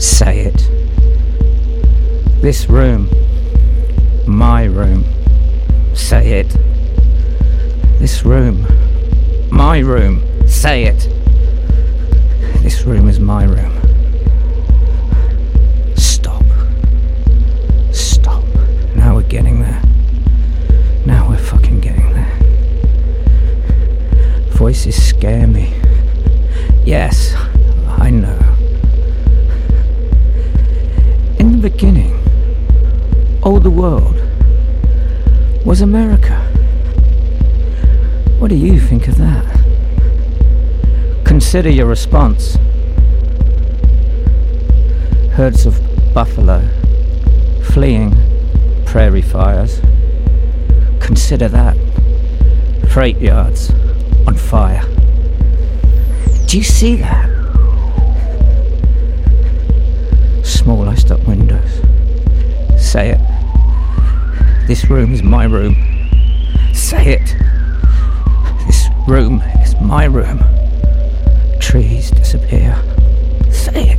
Say it. This room. My room. Say it. This room. My room. Say it. This room is my room. Stop. Stop. Now we're getting there. Now we're fucking getting there. Voices scare me. Yes, I know. In the beginning, all the world was America. What do you think of that? Consider your response. Herds of buffalo fleeing prairie fires. Consider that. Freight yards on fire. Do you see that? Small iced up windows. Say it. This room is my room. Say it. This room is my room. Trees disappear. Say it.